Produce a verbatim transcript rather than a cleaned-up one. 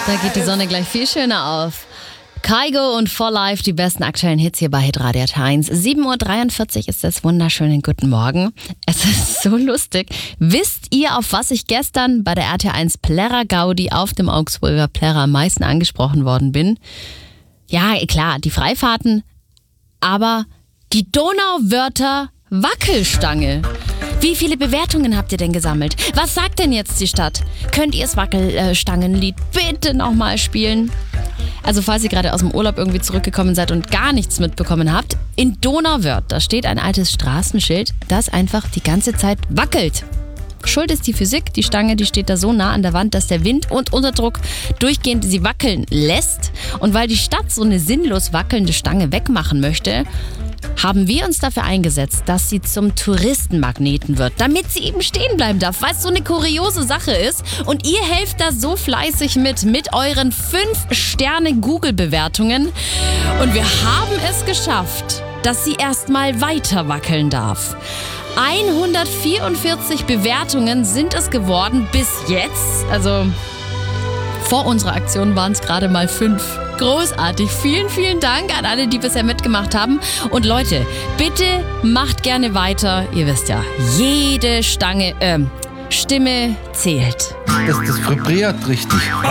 Da geht die Sonne gleich viel schöner auf. Kygo und For Life, die besten aktuellen Hits hier bei Hitradio R T L eins. sieben Uhr dreiundvierzig ist das wunderschönen guten Morgen. Es ist so lustig. Wisst ihr, auf was ich gestern bei der R T L eins Plärrer Gaudi auf dem Augsburger Plärrer am meisten angesprochen worden bin? Ja, klar, die Freifahrten, aber die Donauwörther Wackelstange. Wie viele Bewertungen habt ihr denn gesammelt? Was sagt denn jetzt die Stadt? Könnt ihr das Wackelstangenlied bitte nochmal spielen? Also falls ihr gerade aus dem Urlaub irgendwie zurückgekommen seid und gar nichts mitbekommen habt, in Donauwörth, da steht ein altes Straßenschild, das einfach die ganze Zeit wackelt. Schuld ist die Physik, die Stange, die steht da so nah an der Wand, dass der Wind und Unterdruck durchgehend sie wackeln lässt. Und weil die Stadt so eine sinnlos wackelnde Stange wegmachen möchte, haben wir uns dafür eingesetzt, dass sie zum Touristenmagneten wird, damit sie eben stehen bleiben darf, weil es so eine kuriose Sache ist. Und ihr helft da so fleißig mit, mit euren fünf Sterne Google-Bewertungen. Und wir haben es geschafft, dass sie erstmal weiter wackeln darf. hundertvierundvierzig Bewertungen sind es geworden bis jetzt. Also vor unserer Aktion waren es gerade mal fünf. Großartig. Vielen, vielen Dank an alle, die bisher mitgemacht haben. Und Leute, bitte macht gerne weiter. Ihr wisst ja, jede Stange, äh, Stimme zählt. Das, das vibriert richtig.